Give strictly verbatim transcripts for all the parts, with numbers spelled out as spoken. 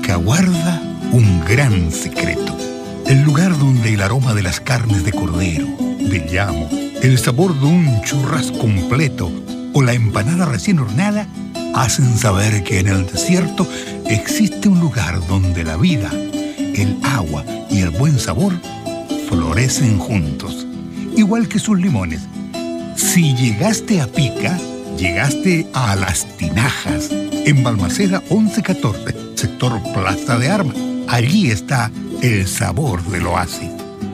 Pica guarda un gran secreto. El lugar donde el aroma de las carnes de cordero, de llamo, el sabor de un churrasco completo o la empanada recién horneada hacen saber que en el desierto existe un lugar donde la vida, el agua y el buen sabor florecen juntos, igual que sus limones. Si llegaste a Pica, llegaste a Las Tinajas, en Balmaceda once catorce, sector Plaza de Armas. Allí está el sabor del oasis.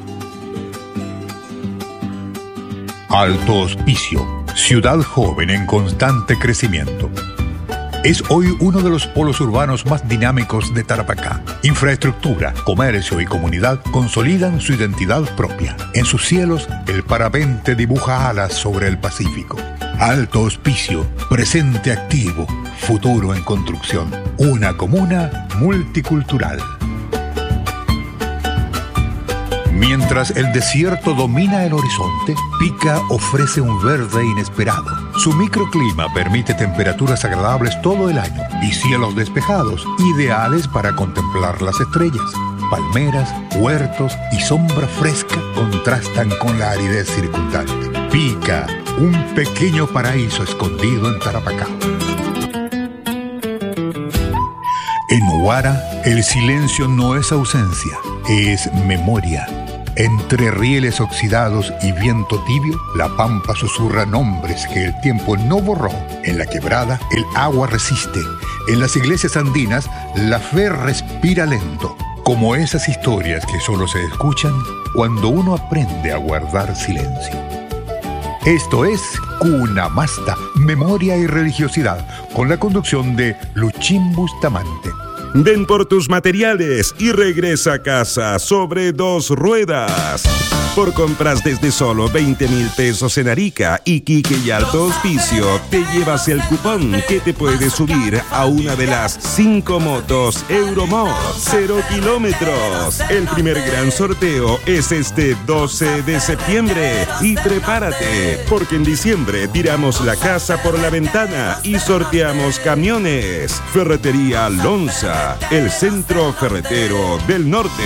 Alto Hospicio, ciudad joven en constante crecimiento. Es hoy uno de los polos urbanos más dinámicos de Tarapacá. Infraestructura, comercio y comunidad consolidan su identidad propia. En sus cielos, el parapente dibuja alas sobre el Pacífico. Alto Hospicio, presente activo, futuro en construcción. Una comuna multicultural. Mientras el desierto domina el horizonte, Pica ofrece un verde inesperado. Su microclima permite temperaturas agradables todo el año y cielos despejados, ideales para contemplar las estrellas. Palmeras, huertos y sombra fresca contrastan con la aridez circundante. Pica, un pequeño paraíso escondido en Tarapacá. En Huara, el silencio no es ausencia, es memoria. Entre rieles oxidados y viento tibio, la pampa susurra nombres que el tiempo no borró. En la quebrada, el agua resiste. En las iglesias andinas, la fe respira lento. Como esas historias que solo se escuchan cuando uno aprende a guardar silencio. Esto es Cuna Masta, Memoria y Religiosidad, con la conducción de Luchín Bustamante. Ven por tus materiales y regresa a casa sobre dos ruedas. Por compras desde solo veinte mil pesos en Arica, Iquique y Alto Hospicio, te llevas el cupón que te puede subir a una de las cinco motos Euromod cero kilómetros. El primer gran sorteo es este doce de septiembre. Y prepárate, porque en diciembre tiramos la casa por la ventana y sorteamos camiones. Ferretería Lonza, el centro ferretero del norte.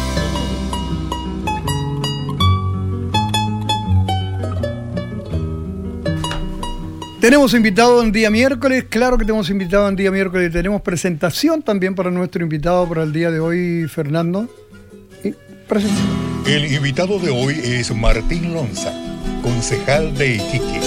Tenemos invitado en día miércoles, claro que tenemos invitado en día miércoles. Tenemos presentación también para nuestro invitado para el día de hoy, Fernando. Y presentación. El invitado de hoy es Martín Lonza, concejal de Iquique.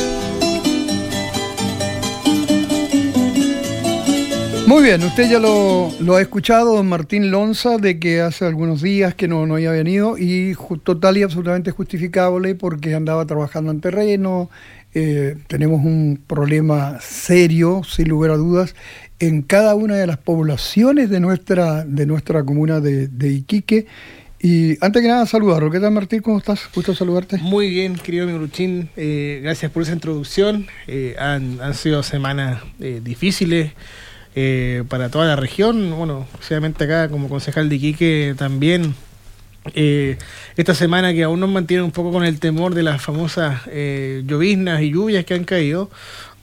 Muy bien, usted ya lo, lo ha escuchado, don Martín Lonza, de que hace algunos días que no, no había venido y total y absolutamente justificable porque andaba trabajando en terreno. Eh, tenemos un problema serio, sin lugar a dudas, en cada una de las poblaciones de nuestra, de nuestra comuna de, de Iquique. Y antes que nada, saludarlo. ¿Qué tal, Martín? ¿Cómo estás? Gusto saludarte. Muy bien, querido amigo Luchín. Eh, gracias por esa introducción. Eh, han, han sido semanas eh, difíciles eh, para toda la región. Bueno, especialmente acá como concejal de Iquique también. Eh, esta semana que aún nos mantiene un poco con el temor de las famosas eh, lloviznas y lluvias que han caído,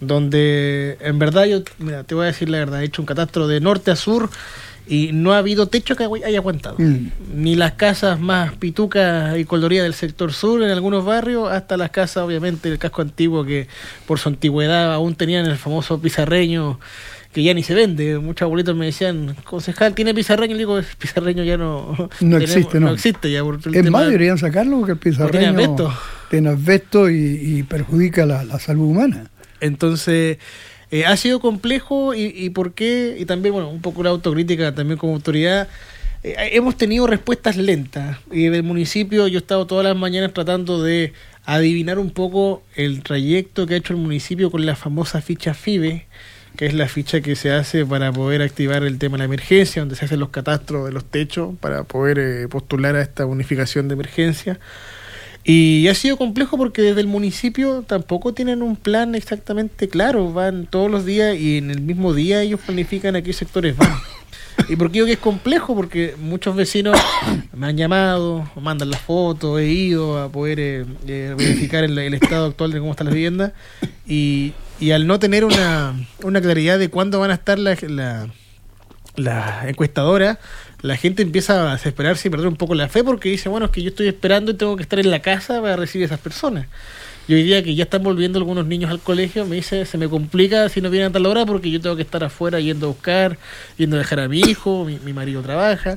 donde en verdad yo, mira, te voy a decir la verdad, he hecho un catastro de norte a sur y no ha habido techo que haya aguantado, mm. ni las casas más pitucas y coloridas del sector sur en algunos barrios, hasta las casas obviamente del casco antiguo que por su antigüedad aún tenían el famoso pizarreño que ya ni se vende. Muchos abuelitos me decían, concejal, ¿tiene pizarreño? Y digo, el pizarreño ya no, no tenemos, existe, ¿no? no existe ya. Por el es tema más, deberían sacarlo porque el pizarreño tiene asbesto, tiene asbesto y, y perjudica la, la salud humana. Entonces, eh, ha sido complejo y, y por qué, y también, bueno, un poco la autocrítica también como autoridad. Eh, hemos tenido respuestas lentas y del municipio yo he estado todas las mañanas tratando de adivinar un poco el trayecto que ha hecho el municipio con la famosa ficha FIBE, que es la ficha que se hace para poder activar el tema de la emergencia, donde se hacen los catastros de los techos para poder eh, postular a esta bonificación de emergencia. Y ha sido complejo porque desde el municipio tampoco tienen un plan exactamente claro, van todos los días y en el mismo día ellos planifican a qué sectores van. ¿Y por qué digo que es complejo? Porque muchos vecinos me han llamado, mandan las fotos, he ido a poder eh, eh, verificar el, el estado actual de cómo están las viviendas y, y al no tener una, una claridad de cuándo van a estar la, la, la encuestadora, la gente empieza a desesperarse y perder un poco la fe porque dice, bueno, es que yo estoy esperando y tengo que estar en la casa para recibir a esas personas. Y hoy día que ya están volviendo algunos niños al colegio, me dice, se me complica si no vienen a tal hora porque yo tengo que estar afuera yendo a buscar, yendo a dejar a mi hijo, mi, mi marido trabaja.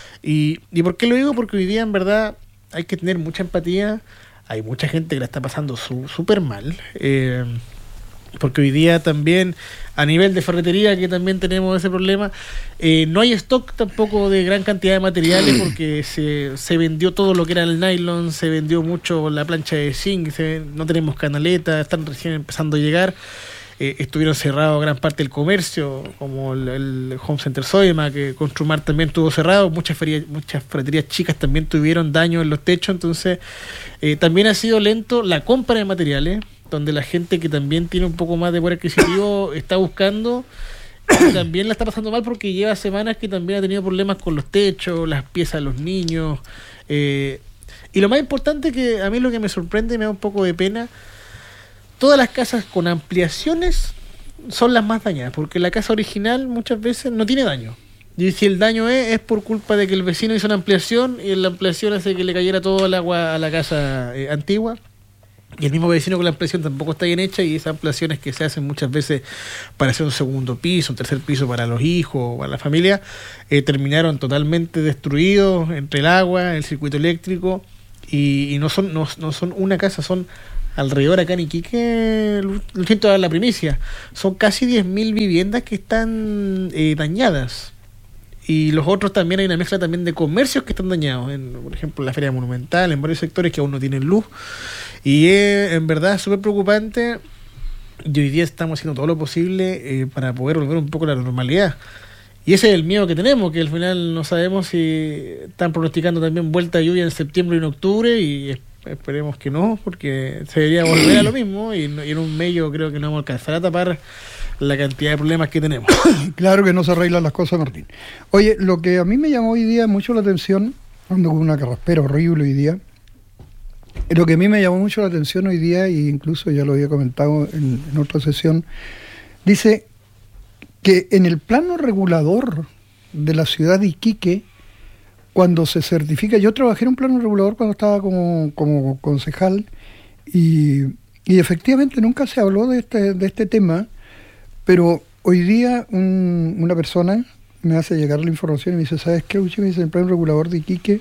Y, ¿Y por qué lo digo? Porque hoy día en verdad hay que tener mucha empatía, hay mucha gente que la está pasando súper mal. Eh, porque hoy día también, a nivel de ferretería, que también tenemos ese problema, eh, no hay stock tampoco de gran cantidad de materiales porque se, se vendió todo lo que era el nylon, se vendió mucho la plancha de zinc, se, no tenemos canaletas, están recién empezando a llegar. Eh, estuvieron cerrados gran parte del comercio, como el, el Home Center Soima, que Construmar también estuvo cerrado, muchas ferias, muchas ferreterías chicas también tuvieron daño en los techos, entonces eh, también ha sido lento la compra de materiales, donde la gente que también tiene un poco más de poder adquisitivo está buscando y también la está pasando mal porque lleva semanas que también ha tenido problemas con los techos, las piezas de los niños, eh, y lo más importante, que a mí lo que me sorprende y me da un poco de pena, todas las casas con ampliaciones son las más dañadas, porque la casa original muchas veces no tiene daño. Y si el daño es, es por culpa de que el vecino hizo una ampliación y la ampliación hace que le cayera todo el agua a la casa eh, antigua. Y el mismo vecino con la ampliación tampoco está bien hecha, y esas ampliaciones que se hacen muchas veces para hacer un segundo piso, un tercer piso para los hijos, para la familia, eh, terminaron totalmente destruidos entre el agua, el circuito eléctrico, y, y no son no, no son una casa, son alrededor acá en Iquique, lo siento dar la primicia, son casi diez mil viviendas que están eh, dañadas. Y los otros también hay una mezcla también de comercios que están dañados, en, por ejemplo en la Feria Monumental, en varios sectores que aún no tienen luz, y es en verdad súper preocupante. Y hoy día estamos haciendo todo lo posible eh, para poder volver un poco a la normalidad, y ese es el miedo que tenemos, que al final no sabemos si están pronosticando también vuelta de lluvia en septiembre y en octubre, y esperemos que no, porque se debería volver a lo mismo, y, y en un mes yo creo que no vamos a alcanzar a tapar la cantidad de problemas que tenemos. Claro que no se arreglan las cosas, Martín. Oye, lo que a mí me llamó hoy día mucho la atención, ando con una carraspera horrible hoy día, lo que a mí me llamó mucho la atención hoy día, e incluso ya lo había comentado en, en otra sesión, dice que en el plano regulador de la ciudad de Iquique, cuando se certifica, yo trabajé en un plano regulador cuando estaba como, como concejal, y, y efectivamente nunca se habló de este, de este tema, pero hoy día un, una persona me hace llegar la información y me dice, ¿sabes qué, Uchi? Me dice, el plano regulador de Iquique,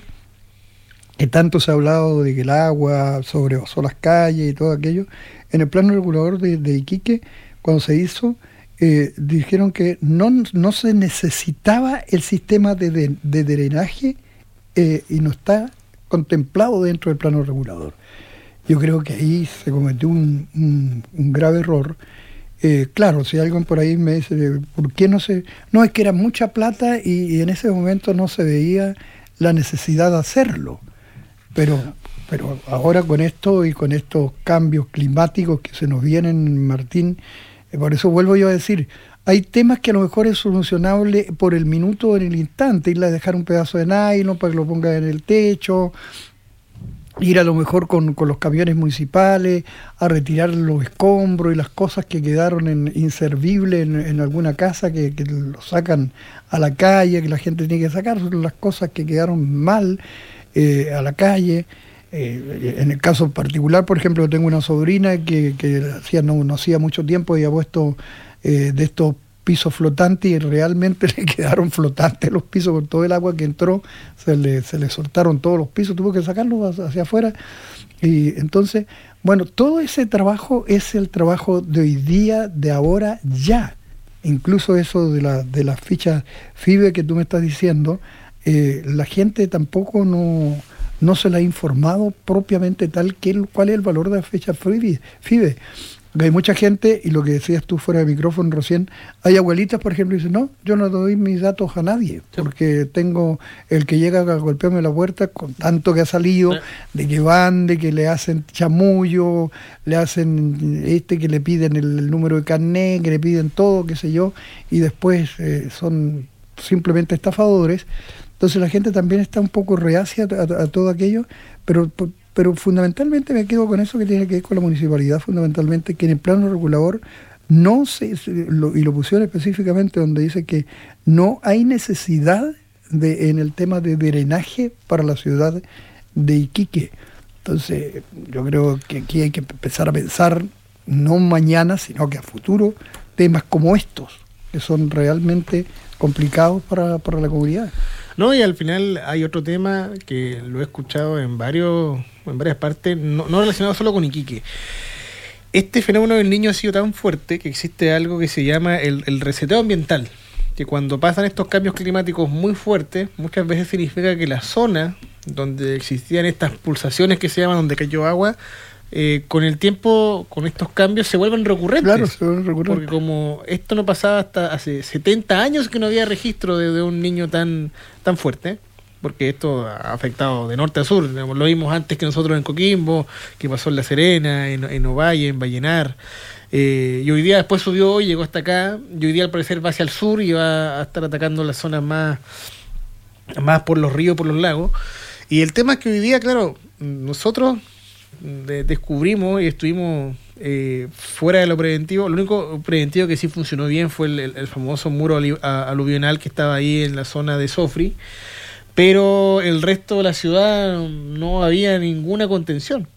que tanto se ha hablado de que el agua sobreosó las calles y todo aquello, en el plano regulador de, de Iquique, cuando se hizo, eh, dijeron que no, no se necesitaba el sistema de, de, de drenaje, eh, y no está contemplado dentro del plano regulador. Yo creo que ahí se cometió un, un, un grave error. Eh, claro, si alguien por ahí me dice, ¿por qué no se...? No, es que era mucha plata y, y en ese momento no se veía la necesidad de hacerlo. Pero, pero ahora con esto y con estos cambios climáticos que se nos vienen, Martín, eh, por eso vuelvo yo a decir, hay temas que a lo mejor es solucionable por el minuto o en el instante, irle a dejar un pedazo de nylon para que lo ponga en el techo, ir a lo mejor con, con los camiones municipales a retirar los escombros y las cosas que quedaron en, inservibles en, en alguna casa, que, que lo sacan a la calle, que la gente tiene que sacar, son las cosas que quedaron mal eh, a la calle. Eh, en el caso particular, por ejemplo, tengo una sobrina que, que hacía, no, no hacía mucho tiempo y ha puesto eh, de estos pisos flotantes, y realmente le quedaron flotantes los pisos con todo el agua que entró, se le, se le soltaron todos los pisos, tuvo que sacarlos hacia afuera. Y entonces, bueno, todo ese trabajo es el trabajo de hoy día, de ahora, ya. Incluso eso de, la, de las fichas FIBE que tú me estás diciendo, eh, la gente tampoco no, no se la ha informado propiamente tal que el, cuál es el valor de la fecha FIBE. Hay mucha gente, y lo que decías tú fuera de micrófono recién, hay abuelitas, por ejemplo, que dicen, no, yo no doy mis datos a nadie, porque tengo el que llega a golpearme la puerta, con tanto que ha salido, sí, de que van, de que le hacen chamullo, le hacen este, que le piden el, el número de carnet, que le piden todo, qué sé yo, y después eh, son simplemente estafadores. Entonces la gente también está un poco reacia a, a, a todo aquello, pero... pero fundamentalmente me quedo con eso que tiene que ver con la municipalidad, fundamentalmente, que en el plano regulador no se, se lo, y lo pusieron específicamente donde dice que no hay necesidad de, en el tema de drenaje para la ciudad de Iquique. Entonces, yo creo que aquí hay que empezar a pensar, no mañana, sino que a futuro, temas como estos, que son realmente complicados para, para la comunidad. No, y al final hay otro tema que lo he escuchado en varios en varias partes, no, no relacionado solo con Iquique. Este fenómeno del Niño ha sido tan fuerte que existe algo que se llama el, el reseteo ambiental, que cuando pasan estos cambios climáticos muy fuertes, muchas veces significa que la zona donde existían estas pulsaciones que se llaman, donde cayó agua, eh, con el tiempo, con estos cambios, se vuelven recurrentes. Claro, se vuelven recurrentes. Porque como esto no pasaba hasta hace setenta años que no había registro de, de un niño tan, tan fuerte, porque esto ha afectado de norte a sur. Lo vimos antes que nosotros en Coquimbo, que pasó en La Serena, en, en Ovalle, en Vallenar. Eh, y hoy día después subió hoy, llegó hasta acá, y hoy día al parecer va hacia el sur y va a estar atacando las zonas más, más por los ríos, por los lagos. Y el tema es que hoy día, claro, nosotros de, descubrimos y estuvimos eh, fuera de lo preventivo. Lo único preventivo que sí funcionó bien fue el, el, el famoso muro aluvional que estaba ahí en la zona de Sofri, pero el resto de la ciudad no había ninguna contención.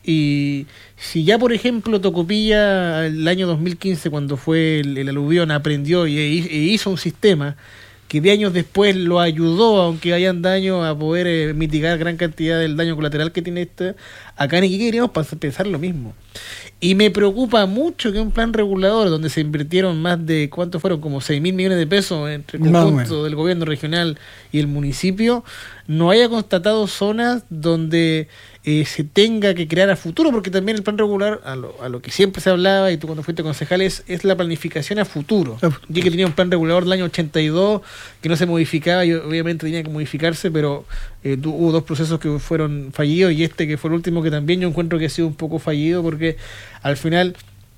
Y si ya, por ejemplo, Tocopilla, el año dos mil quince, cuando fue el, el aluvión, aprendió y, e hizo un sistema que de años después lo ayudó, aunque hayan daño, a poder eh, mitigar gran cantidad del daño colateral que tiene este, acá en Iquique queríamos pensar lo mismo. Y me preocupa mucho que un plan regulador donde se invirtieron más de, ¿cuántos fueron? Como seis mil millones de pesos entre el conjunto no, del gobierno regional y el municipio, no haya constatado zonas donde eh, se tenga que crear a futuro, porque también el plan regular, a lo, a lo que siempre se hablaba, y tú cuando fuiste concejal, es, es la planificación a futuro. Yo que tenía un plan regulador del año ochenta y dos que no se modificaba y obviamente tenía que modificarse, pero eh, hubo dos procesos que fueron fallidos y este que fue el último que también yo encuentro que ha sido un poco fallido, porque al final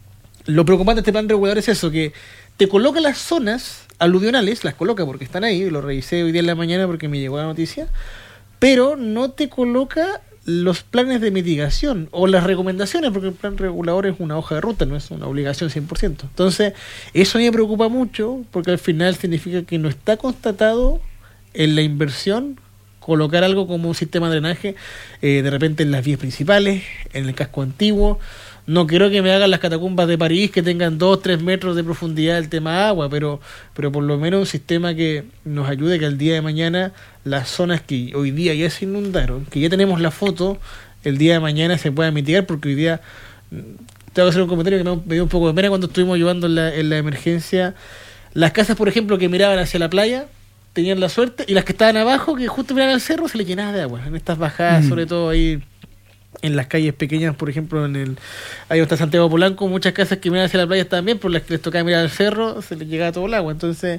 lo preocupante de este plan regulador es eso, que te coloca las zonas aluvionales, las coloca porque están ahí, lo revisé hoy día en la mañana porque me llegó la noticia, pero no te coloca los planes de mitigación o las recomendaciones, porque el plan regulador es una hoja de ruta, no es una obligación cien por ciento. Entonces, eso a mí me preocupa mucho, porque al final significa que no está constatado en la inversión colocar algo como un sistema de drenaje, eh, de repente en las vías principales, en el casco antiguo. No quiero que me hagan las catacumbas de París que tengan dos, tres metros de profundidad el tema agua, pero, pero por lo menos un sistema que nos ayude que al día de mañana las zonas que hoy día ya se inundaron, que ya tenemos la foto, el día de mañana se puedan mitigar, porque hoy día, tengo que hacer un comentario que me, me dio un poco de pena cuando estuvimos ayudando en la, en la emergencia. Las casas, por ejemplo, que miraban hacia la playa, tenían la suerte, y las que estaban abajo, que justo miraban al cerro, se les llenaba de agua, en estas bajadas, mm. sobre todo ahí en las calles pequeñas, por ejemplo, en el ahí donde está Santiago Polanco, muchas casas que miran hacia la playa también, por las que les tocaba mirar al cerro, se les llegaba todo el agua. Entonces,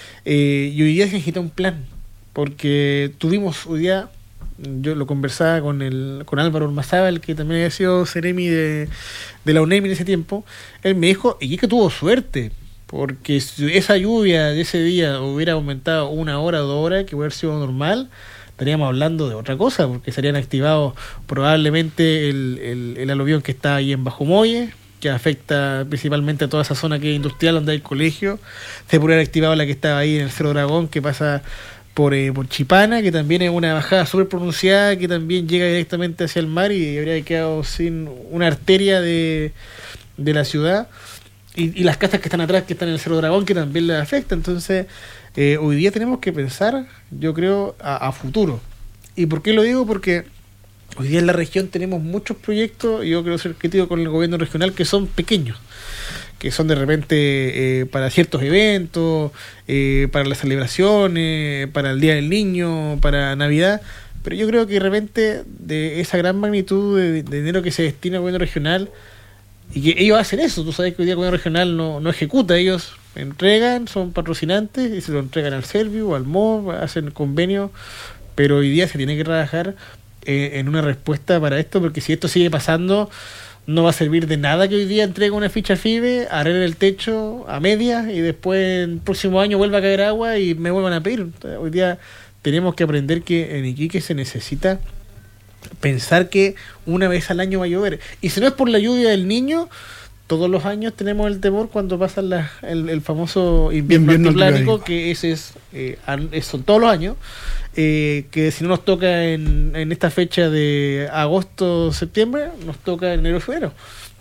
eh, y hoy día se necesita un plan, porque tuvimos hoy día, yo lo conversaba con el con Álvaro Ormazábal, que también había sido Ceremi de, de la UNEM en ese tiempo. Él me dijo, y es que tuvo suerte, porque si esa lluvia de ese día hubiera aumentado una hora o dos horas, que hubiera sido normal, estaríamos hablando de otra cosa, porque serían activados probablemente el, el, el aluvión que está ahí en Bajo Molle, que afecta principalmente a toda esa zona que es industrial, donde hay colegio. Se podría haber activado la que estaba ahí en el Cerro Dragón, que pasa por, eh, por Chipana, que también es una bajada súper pronunciada, que también llega directamente hacia el mar y habría quedado sin una arteria de, de la ciudad. Y, y las casas que están atrás, que están en el Cerro Dragón, que también les afecta. Entonces, eh, hoy día tenemos que pensar, yo creo, a, a futuro. ¿Y por qué lo digo? Porque hoy día en la región tenemos muchos proyectos, y yo creo ser crítico con el gobierno regional, que son pequeños, que son de repente eh, para ciertos eventos, eh, para las celebraciones, para el Día del Niño, para Navidad. Pero yo creo que de repente, de esa gran magnitud de, de dinero que se destina al gobierno regional, y que ellos hacen eso, tú sabes que hoy día el gobierno regional no, no ejecuta, ellos entregan, son patrocinantes y se lo entregan al Serviu, al M O V, hacen convenios, pero hoy día se tiene que trabajar eh, en una respuesta para esto, porque si esto sigue pasando, no va a servir de nada que hoy día entregue una ficha FIBE, arregle el techo a medias y después el próximo año vuelva a caer agua y me vuelvan a pedir. Hoy día tenemos que aprender que en Iquique se necesita pensar que una vez al año va a llover, y si no es por la lluvia del Niño, todos los años tenemos el temor cuando pasa la, el, el famoso invierno, invierno altiplánico, altiplánico, que ese es, eh, son todos los años, eh, que si no nos toca en, en esta fecha de agosto, septiembre, nos toca en enero, febrero.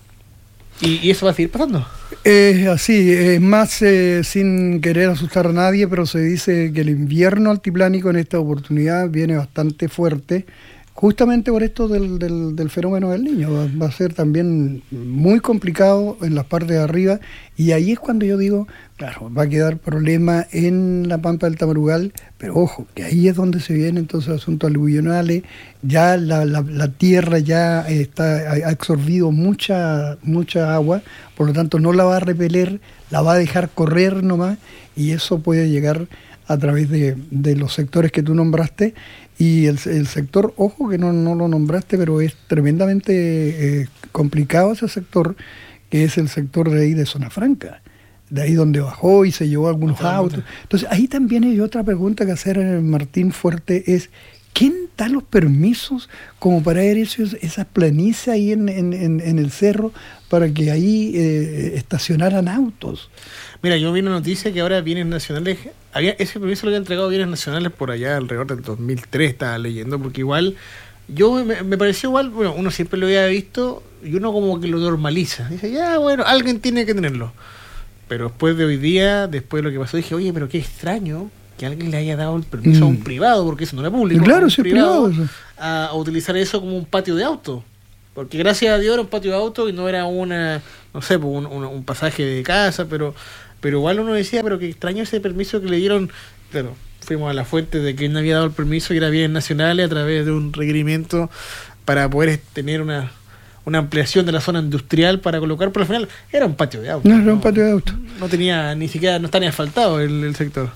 Y, y eso va a seguir pasando. Es así, es más, eh, sin querer asustar a nadie, pero se dice que el invierno altiplánico en esta oportunidad viene bastante fuerte, justamente por esto del, del, del fenómeno del Niño. Va, va a ser también muy complicado en las partes de arriba, y ahí es cuando yo digo, claro, va a quedar problema en la Pampa del Tamarugal, pero ojo, que ahí es donde se vienen entonces asuntos aluvionales, ya la, la, la tierra ya está, ha absorbido mucha, mucha agua, por lo tanto no la va a repeler, la va a dejar correr nomás, y eso puede llegar a través de, de los sectores que tú nombraste. Y el, el sector, ojo que no, no lo nombraste, pero es tremendamente eh, complicado ese sector, que es el sector de ahí de Zona Franca, de ahí donde bajó y se llevó algunos Ojalá, autos. Entonces ahí también hay otra pregunta que hacer, Martín Fuerte, es ¿quién da los permisos como para ir eso, esa planicie ahí en, en, en, en el cerro para que ahí eh, estacionaran autos? Mira, yo vi una noticia que ahora bienes nacionales, había ese permiso lo había entregado bienes nacionales por allá alrededor del dos mil tres, estaba leyendo, porque igual, yo me, me pareció igual, bueno, uno siempre lo había visto y uno como que lo normaliza, dice, ya bueno, alguien tiene que tenerlo, pero después de hoy día, después de lo que pasó, dije, oye, pero qué extraño que alguien le haya dado el permiso mm. a un privado, porque eso no era público, claro, un sí, privado, privado a, a utilizar eso como un patio de auto. Porque gracias a Dios era un patio de auto y no era una, no sé, un, un, un pasaje de casa, pero pero igual uno decía, pero qué extraño ese permiso que le dieron. Claro, fuimos a la fuente de que él no había dado el permiso y era bienes nacionales a través de un requerimiento para poder tener una, una ampliación de la zona industrial para colocar, pero al final era un patio de auto. No, era un patio de auto. No tenía ni siquiera, no está ni asfaltado el, el sector.